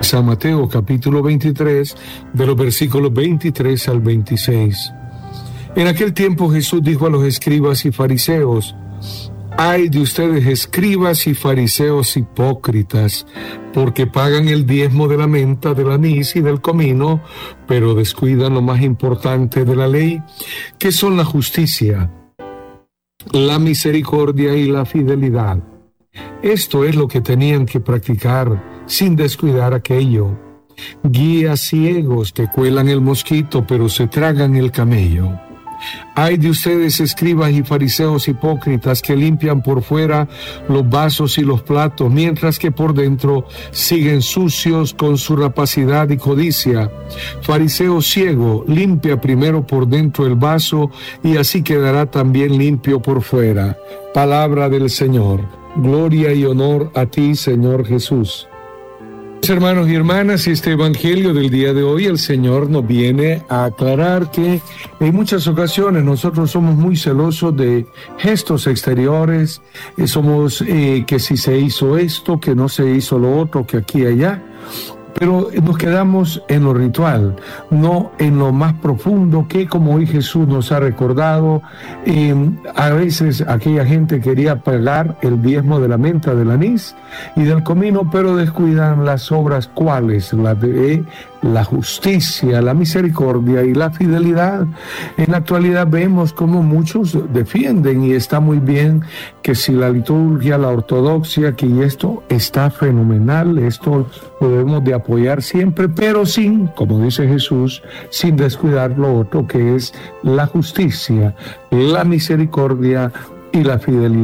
San Mateo capítulo 23, de los versículos 23 al 26. En aquel tiempo Jesús dijo a los escribas y fariseos: «Ay de ustedes, escribas y fariseos hipócritas, porque pagan el diezmo de la menta, del anís y del comino, pero descuidan lo más importante de la ley, que son la justicia, la misericordia y la fidelidad». Esto es lo que tenían que practicar, sin descuidar aquello. Guías ciegos que cuelan el mosquito, pero se tragan el camello. Ay de ustedes, escribas y fariseos hipócritas, que limpian por fuera los vasos y los platos, mientras que por dentro siguen sucios con su rapacidad y codicia. Fariseo ciego, limpia primero por dentro el vaso, y así quedará también limpio por fuera. Palabra del Señor. Gloria y honor a ti, Señor Jesús. Hermanos y hermanas, este evangelio del día de hoy, el Señor nos viene a aclarar que en muchas ocasiones nosotros somos muy celosos de gestos exteriores, somos que si se hizo esto, que no se hizo lo otro, que aquí y allá, pero nos quedamos en lo ritual, no en lo más profundo que, como hoy Jesús nos ha recordado, a veces aquella gente quería pagar el diezmo de la menta, del anís y del comino, pero descuidan las obras, ¿cuáles? Las de la justicia, la misericordia y la fidelidad. En la actualidad vemos como muchos defienden, y está muy bien, que si la liturgia, la ortodoxia, que esto está fenomenal, esto lo debemos de apoyar siempre, pero sin, como dice Jesús, sin descuidar lo otro, que es la justicia, la misericordia y la fidelidad.